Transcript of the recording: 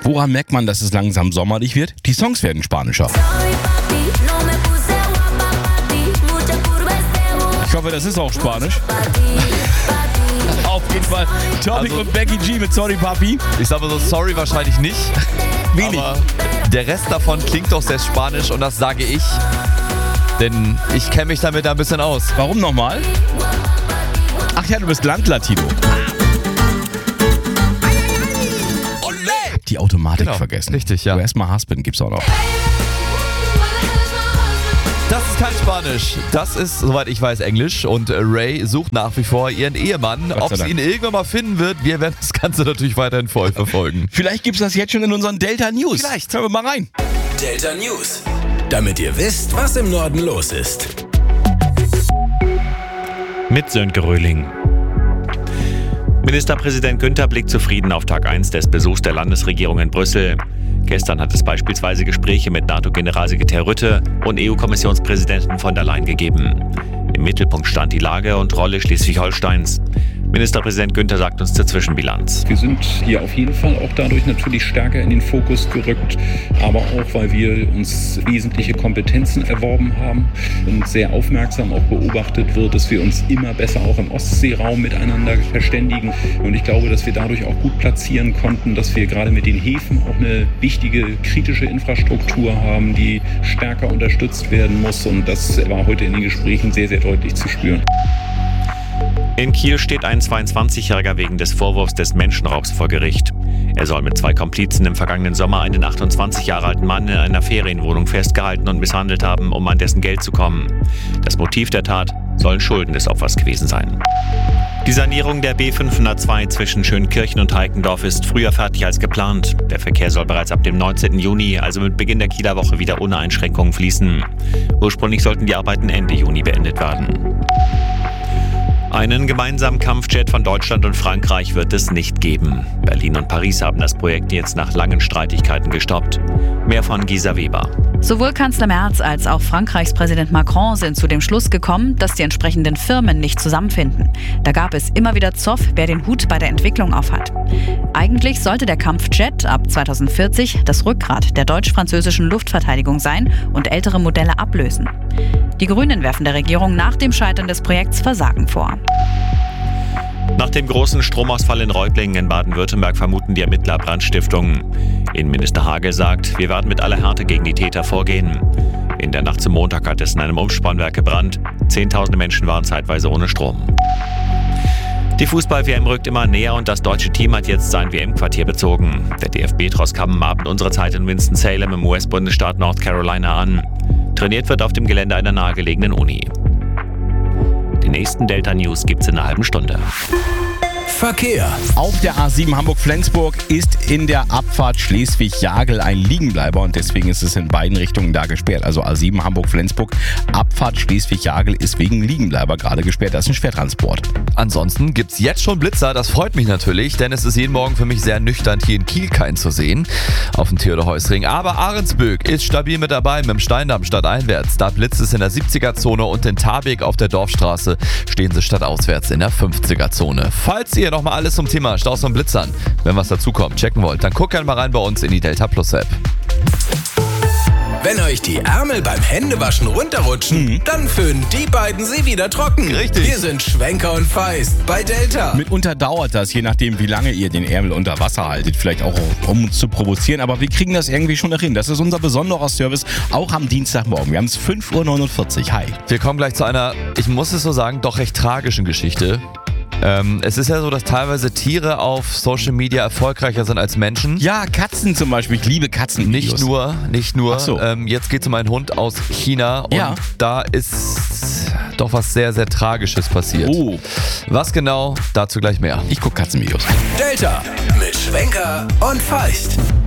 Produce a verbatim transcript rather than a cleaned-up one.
Woran merkt man, dass es langsam sommerlich wird? Die Songs werden spanischer. Ich hoffe, das ist auch Spanisch. Auf jeden Fall. Topic Also- und Becky G mit Sorry Papi. Ich sag mal so, sorry wahrscheinlich nicht. Wenig. Aber der Rest davon klingt doch sehr spanisch und das sage ich. Denn ich kenne mich damit ein bisschen aus. Warum nochmal? Ach ja, du bist Landlatino. Die Automatik Genau, vergessen. richtig, ja. Where's My Husband gibt's auch noch. Das ist kein Spanisch. Das ist, soweit ich weiß, Englisch. Und Ray sucht nach wie vor ihren Ehemann. Gott sei Ob sie Dank. ihn irgendwann mal finden wird, wir werden das Ganze natürlich weiterhin für euch verfolgen. Vielleicht gibt's das jetzt schon in unseren Delta News. Vielleicht. Hören wir mal rein. Delta News. Damit ihr wisst, was im Norden los ist. Mit Sönke Röhling. Ministerpräsident Günther blickt zufrieden auf Tag eins des Besuchs der Landesregierung in Brüssel. Gestern hat es beispielsweise Gespräche mit NATO-Generalsekretär Rutte und E U-Kommissionspräsidentin von der Leyen gegeben. Im Mittelpunkt stand die Lage und Rolle Schleswig-Holsteins. Ministerpräsident Günther sagt uns zur Zwischenbilanz. Wir sind hier auf jeden Fall auch dadurch natürlich stärker in den Fokus gerückt, aber auch, weil wir uns wesentliche Kompetenzen erworben haben und sehr aufmerksam auch beobachtet wird, dass wir uns immer besser auch im Ostseeraum miteinander verständigen. Und ich glaube, dass wir dadurch auch gut platzieren konnten, dass wir gerade mit den Häfen auch eine wichtige kritische Infrastruktur haben, die stärker unterstützt werden muss. Und das war heute in den Gesprächen sehr, sehr deutlich zu spüren. In Kiel steht ein zweiundzwanzigjähriger wegen des Vorwurfs des Menschenraubs vor Gericht. Er soll mit zwei Komplizen im vergangenen Sommer einen achtundzwanzig Jahre alten Mann in einer Ferienwohnung festgehalten und misshandelt haben, um an dessen Geld zu kommen. Das Motiv der Tat sollen Schulden des Opfers gewesen sein. Die Sanierung der B fünfhundertzwei zwischen Schönkirchen und Heikendorf ist früher fertig als geplant. Der Verkehr soll bereits ab dem neunzehnten Juni, also mit Beginn der Kieler Woche, wieder ohne Einschränkungen fließen. Ursprünglich sollten die Arbeiten Ende Juni beendet werden. Einen gemeinsamen Kampfjet von Deutschland und Frankreich wird es nicht geben. Berlin und Paris haben das Projekt jetzt nach langen Streitigkeiten gestoppt. Mehr von Gisa Weber. Sowohl Kanzler Merz als auch Frankreichs Präsident Macron sind zu dem Schluss gekommen, dass die entsprechenden Firmen nicht zusammenfinden. Da gab es immer wieder Zoff, wer den Hut bei der Entwicklung aufhat. Eigentlich sollte der Kampfjet ab zweitausendvierzig das Rückgrat der deutsch-französischen Luftverteidigung sein und ältere Modelle ablösen. Die Grünen werfen der Regierung nach dem Scheitern des Projekts Versagen vor. Nach dem großen Stromausfall in Reutlingen in Baden-Württemberg vermuten die Ermittler Brandstiftung. Innenminister Hagel sagt, wir werden mit aller Härte gegen die Täter vorgehen. In der Nacht zum Montag hat es in einem Umspannwerk gebrannt. Zehntausende Menschen waren zeitweise ohne Strom. Die Fußball-W M rückt immer näher und das deutsche Team hat jetzt sein W M-Quartier bezogen. Der D F B-Tross kam am Abend unserer Zeit in Winston-Salem im U S-Bundesstaat North Carolina an. Trainiert wird auf dem Gelände einer nahegelegenen Uni. Die nächsten Delta News gibt's in einer halben Stunde. Verkehr. Auf der A sieben Hamburg-Flensburg ist in der Abfahrt Schleswig-Jagel ein Liegenbleiber und deswegen ist es in beiden Richtungen da gesperrt. Also A sieben Hamburg-Flensburg, Abfahrt Schleswig-Jagel ist wegen Liegenbleiber gerade gesperrt. Das ist ein Schwertransport. Ansonsten gibt's jetzt schon Blitzer, das freut mich natürlich, denn es ist jeden Morgen für mich sehr nüchtern, hier in Kiel keinen zu sehen, auf dem Theodor-Heuss-Ring. Aber Ahrensböck ist stabil mit dabei, mit dem Steindamm stadteinwärts. Da blitzt es in der siebziger-Zone und in Tarbeck auf der Dorfstraße stehen sie stadtauswärts in der fünfziger-Zone. Falls ihr nochmal alles zum Thema Staus und Blitzern, wenn was dazukommt, checken wollt, dann guckt gerne mal rein bei uns in die Delta Plus App. Wenn euch die Ärmel beim Händewaschen runterrutschen, Mhm. dann föhnen die beiden sie wieder trocken. Richtig. Wir sind Schwenker und Feist bei Delta. Mitunter dauert das, je nachdem wie lange ihr den Ärmel unter Wasser haltet, vielleicht auch um uns zu provozieren, aber wir kriegen das irgendwie schon noch hin. Das ist unser besonderer Service, auch am Dienstagmorgen. Wir haben es fünf Uhr neunundvierzig. Hi. Wir kommen gleich zu einer, ich muss es so sagen, doch recht tragischen Geschichte. Ähm, es ist ja so, dass teilweise Tiere auf Social Media erfolgreicher sind als Menschen. Ja, Katzen zum Beispiel. Ich liebe Katzen. Nicht nur, nicht nur. Ach so. Ähm, jetzt geht es um einen Hund aus China und Ja. da ist doch was sehr, sehr Tragisches passiert. Oh, Was genau? Dazu gleich mehr. ich gucke Katzenvideos. Delta mit Schwenker und Feist.